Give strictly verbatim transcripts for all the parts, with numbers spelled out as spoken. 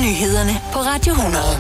nyhederne på Radio hundrede.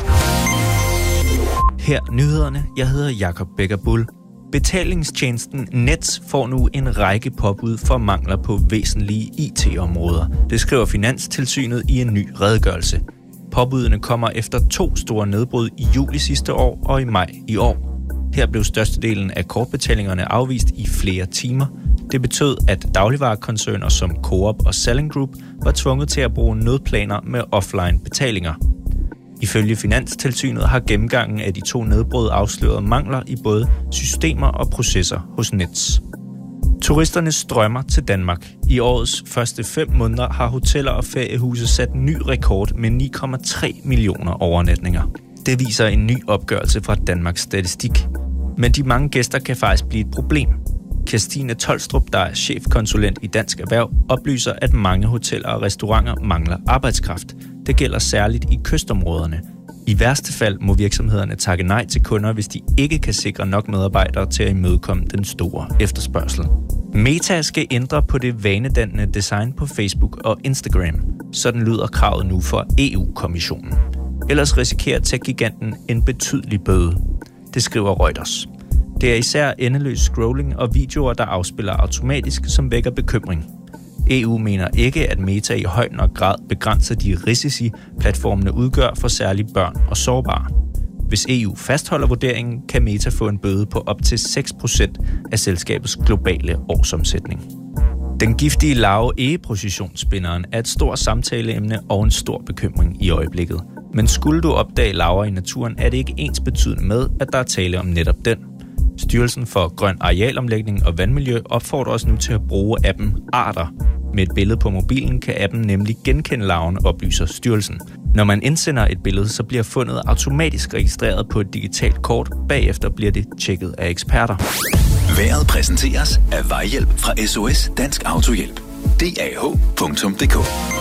Her nyhederne. Jeg hedder Jakob Becker Bull. Betalingstjenesten Nets får nu en række påbud for mangler på væsentlige I T-områder. Det skriver Finanstilsynet i en ny redegørelse. Påbudene kommer efter to store nedbrud i juli sidste år og i maj i år. Her blev størstedelen af kortbetalingerne afvist i flere timer. Det betød, at dagligvarekoncerner som Coop og Salling Group var tvunget til at bruge nødplaner med offline betalinger. Ifølge Finanstilsynet har gennemgangen af de to nedbrud afsløret mangler i både systemer og processer hos Nets. Turisterne strømmer til Danmark. I årets første fem måneder har hoteller og feriehuse sat ny rekord med ni komma tre millioner overnatninger. Det viser en ny opgørelse fra Danmarks Statistik. Men de mange gæster kan faktisk blive et problem. Kirstine Tolstrup, der er chefkonsulent i Dansk Erhverv, oplyser, at mange hoteller og restauranter mangler arbejdskraft. Det gælder særligt i kystområderne. I værste fald må virksomhederne takke nej til kunder, hvis de ikke kan sikre nok medarbejdere til at imødekomme den store efterspørgsel. Meta skal ændre på det vanedannende design på Facebook og Instagram. Sådan lyder kravet nu for E U-kommissionen. Ellers risikerer tech-giganten en betydelig bøde. Det skriver Reuters. Det er især endeløs scrolling og videoer, der afspiller automatisk, som vækker bekymring. E U mener ikke, at Meta i høj nok grad begrænser de risici, platformene udgør for særligt børn og sårbare. Hvis E U fastholder vurderingen, kan Meta få en bøde på op til seks procent af selskabets globale årsomsætning. Den giftige larve egeprocessionsspinderen er et stort samtaleemne og en stor bekymring i øjeblikket. Men skulle du opdage larver i naturen, er det ikke ensbetydende med, at der er tale om netop den. Styrelsen for Grøn Arealomlægning og Vandmiljø opfordrer os nu til at bruge appen Arter. Med et billede på mobilen kan appen nemlig genkende larven, oplyser styrelsen. Når man indsender et billede, så bliver fundet automatisk registreret på et digitalt kort. Bagefter bliver det tjekket af eksperter. Vejret præsenteres af Vejhjælp fra S O S Dansk Autohjælp. D A H punktum d k.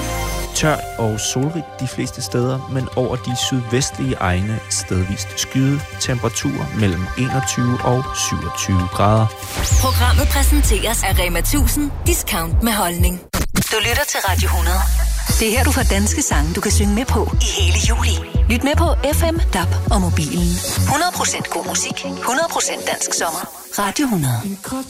Tørt og solrigt de fleste steder, men over de sydvestlige egne stedvist skyde. Temperaturer mellem enogtyve og syvogtyve grader. Programmet præsenteres af Rema tusind Discount med holdning. Du lytter til Radio hundrede. Det er her, du får danske sange, du kan synge med på i hele juli. Lyt med på F M, D A B og mobilen. hundrede procent god musik, hundrede procent dansk sommer. Radio hundrede.